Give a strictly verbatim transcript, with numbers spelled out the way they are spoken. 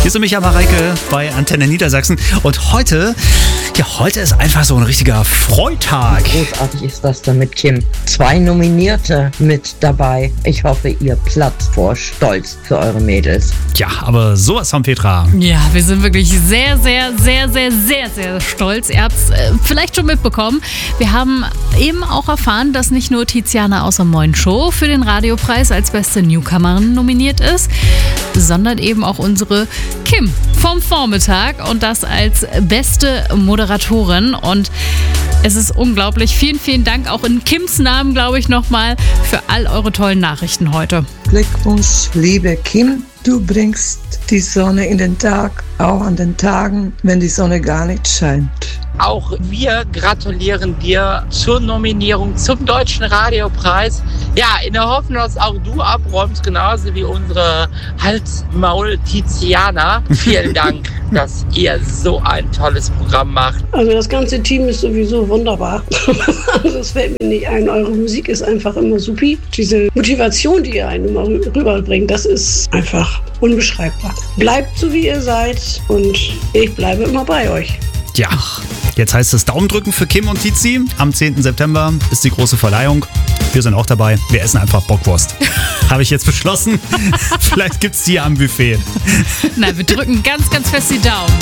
Hier ist Micha Mareike bei Antenne Niedersachsen und heute, ja, heute ist einfach so ein richtiger Freitag. Großartig ist das da mit Kim. Zwei Nominierte mit dabei. Ich hoffe, ihr platzt vor Stolz für eure Mädels. Ja, aber sowas von Petra. Ja, wir sind wirklich sehr, sehr, sehr, sehr, sehr, sehr stolz. Ihr habt es äh, vielleicht schon mitbekommen. Wir haben eben auch erfahren, dass nicht nur Tiziana aus der Moin Show für den Radiopreis als beste Newcomerin nominiert ist, sondern eben auch unsere Kim vom Vormittag und das als beste Moderatorin. Und es ist unglaublich. Vielen, vielen Dank auch in Kims Namen, glaube ich, nochmal für all eure tollen Nachrichten heute. Glückwunsch, liebe Kim. Du bringst die Sonne in den Tag, auch an den Tagen, wenn die Sonne gar nicht scheint. Auch wir gratulieren dir zur Nominierung zum Deutschen Radiopreis. Ja, in der Hoffnung, dass auch du abräumst, genauso wie unsere Hals-Maul-Tiziana. Vielen Dank, dass ihr so ein tolles Programm macht. Also das ganze Team ist sowieso wunderbar. Also es fällt mir nicht ein. Eure Musik ist einfach immer supi. Diese Motivation, die ihr einen immer rüberbringt, das ist einfach unbeschreibbar. Bleibt so, wie ihr seid und ich bleibe immer bei euch. Ja, jetzt heißt es Daumen drücken für Kim und Tizi. Am zehnten September ist die große Verleihung. Wir sind auch dabei. Wir essen einfach Bockwurst. Habe ich jetzt beschlossen. Vielleicht gibt's die am Buffet. Nein, wir drücken ganz, ganz fest die Daumen.